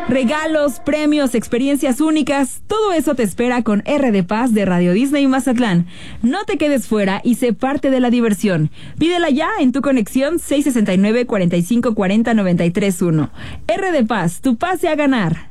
Regalos, premios, experiencias únicas, todo eso te espera con R de Paz de Radio Disney Mazatlán. No te quedes fuera y sé parte de la diversión. Pídela ya en tu conexión 669-4540-931. R de Paz, tu pase a ganar.